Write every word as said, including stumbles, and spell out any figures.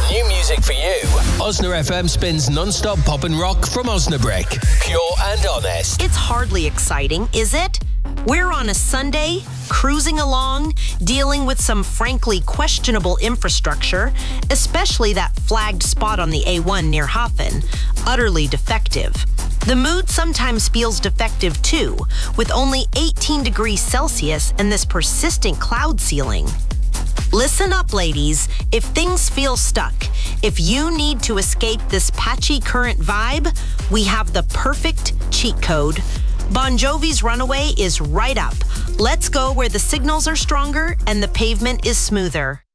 New music for you. Osna F M spins non-stop pop and rock from Osnabrück. Pure and honest. It's hardly exciting, is it? We're on a Sunday, cruising along, dealing with some frankly questionable infrastructure, especially that flagged spot on the A one near Hafen, utterly defective. The mood sometimes feels defective too, with only eighteen degrees Celsius and this persistent cloud ceiling. Listen up, ladies. If things feel stuck, if you need to escape this patchy current vibe, we have the perfect cheat code. Bon Jovi's Runaway is right up. Let's go where the signals are stronger and the pavement is smoother.